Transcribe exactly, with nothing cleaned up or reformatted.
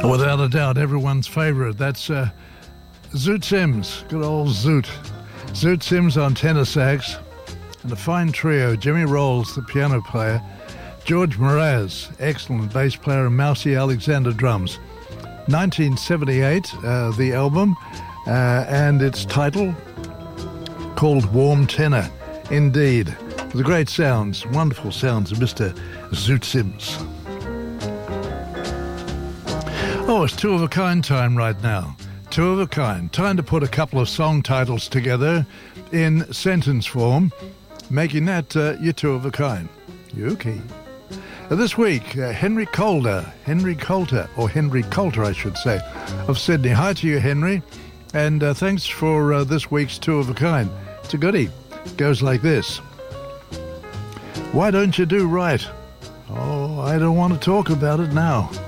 Without a doubt, everyone's favourite. That's uh, Zoot Sims, good old Zoot. Zoot Sims on tenor sax, and a fine trio, Jimmy Rolls, the piano player, George Mraz, excellent bass player, and Mousy Alexander, drums. nineteen seventy-eight, uh, the album, uh, and its title called Warm Tenor, indeed. The great sounds, wonderful sounds of Mister Zoot Sims. Oh, it's two of a kind time right now. Two of a kind. Time to put a couple of song titles together in sentence form, making that uh, your two of a kind. You okay? Uh, this week, uh, Henry Coulter, Henry Coulter, or Henry Coulter, I should say, of Sydney. Hi to you, Henry, and uh, thanks for uh, this week's two of a kind. It's a goodie. It goes like this. Why don't you do right? Oh, I don't want to talk about it now.